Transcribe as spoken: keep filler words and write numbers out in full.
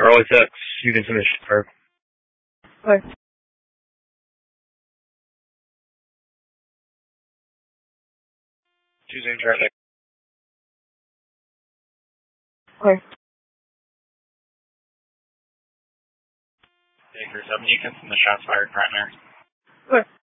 Charlie six, you can finish fire. Okay. Choosing traffic. Okay. Baker seven, you can send the shots fired primary. Okay.